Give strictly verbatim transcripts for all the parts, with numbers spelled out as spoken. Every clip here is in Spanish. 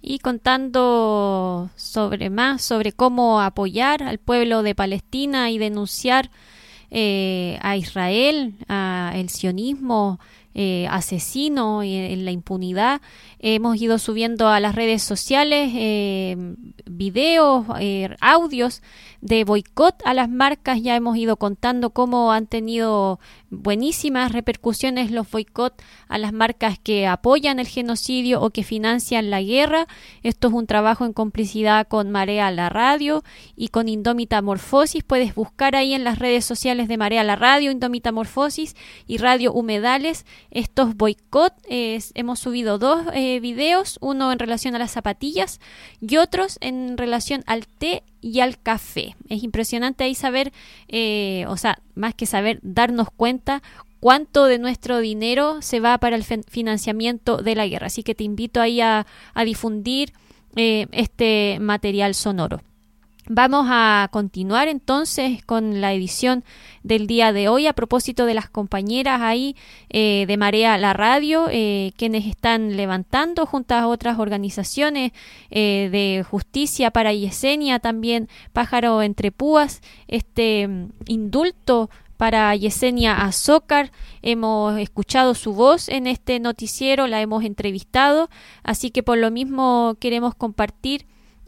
y contando sobre más sobre cómo apoyar al pueblo de Palestina y denunciar eh, a Israel, a el sionismo eh, asesino y en la impunidad. Hemos ido subiendo a las redes sociales eh, videos, eh, audios de boicot a las marcas. Ya hemos ido contando cómo han tenido buenísimas repercusiones los boicot a las marcas que apoyan el genocidio o que financian la guerra. Esto es un trabajo en complicidad con Marea la Radio y con Indómita Morfosis. Puedes buscar ahí en las redes sociales de Marea la Radio, Indómita Morfosis y Radio Humedales estos boicot. Eh, hemos subido dos eh, videos, uno en relación a las zapatillas y otros en relación al té y al café. Es impresionante ahí saber, eh, o sea, más que saber, darnos cuenta cuánto de nuestro dinero se va para el financiamiento de la guerra. Así que te invito ahí a, a difundir eh, este material sonoro. Vamos a continuar entonces con la edición del día de hoy a propósito de las compañeras ahí eh, de Marea la Radio, eh, quienes están levantando junto a otras organizaciones eh, de justicia para Yesenia, también Pájaro entre Púas, este um, indulto para Yesenia Azócar. Hemos escuchado su voz en este noticiero, la hemos entrevistado, así que por lo mismo queremos compartir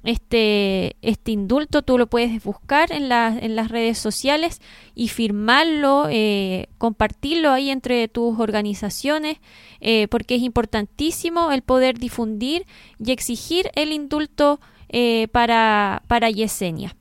Este, este indulto. Tú lo puedes buscar en, la, en las redes sociales y firmarlo, eh, compartirlo ahí entre tus organizaciones, eh, porque es importantísimo el poder difundir y exigir el indulto eh, para, para Yesenia.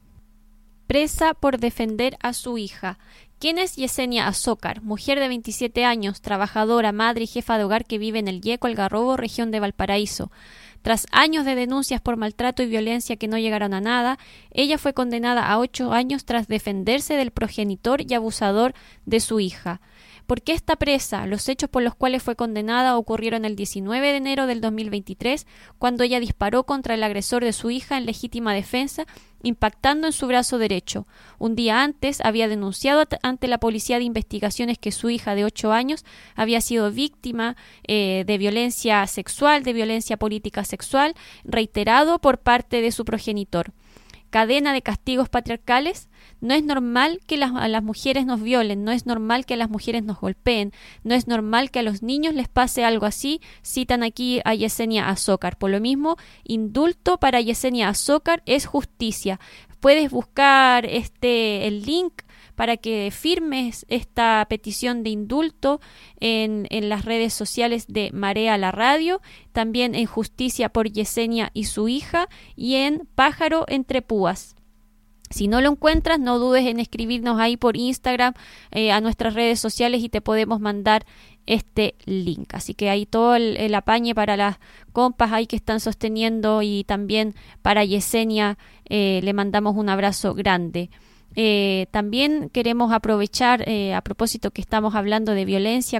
Presa por defender a su hija. ¿Quién es Yesenia Azócar? Mujer de veintisiete años, trabajadora, madre y jefa de hogar que vive en el Yeco, Algarrobo, región de Valparaíso. Tras años de denuncias por maltrato y violencia que no llegaron a nada, ella fue condenada a ocho años tras defenderse del progenitor y abusador de su hija. ¿Por qué está presa? Los hechos por los cuales fue condenada ocurrieron el diecinueve de enero del dos mil veintitrés, cuando ella disparó contra el agresor de su hija en legítima defensa, impactando en su brazo derecho. Un día antes había denunciado ante la Policía de Investigaciones que su hija de ocho años había sido víctima eh, de violencia sexual, de violencia política sexual, reiterado por parte de su progenitor. Cadena de castigos patriarcales. No es normal que las, a las mujeres nos violen, no es normal que a las mujeres nos golpeen, no es normal que a los niños les pase algo así. Citan aquí a Yesenia Azócar. Por lo mismo, indulto para Yesenia Azócar es justicia. Puedes buscar este el link para que firmes esta petición de indulto en, en las redes sociales de Marea la Radio, también en Justicia por Yesenia y su hija y en Pájaro entre Púas. Si no lo encuentras, no dudes en escribirnos ahí por Instagram, eh, a nuestras redes sociales, y te podemos mandar este link. Así que ahí todo el, el apañe para las compas ahí que están sosteniendo, y también para Yesenia eh, le mandamos un abrazo grande. Eh, también queremos aprovechar, eh, a propósito que estamos hablando de violencia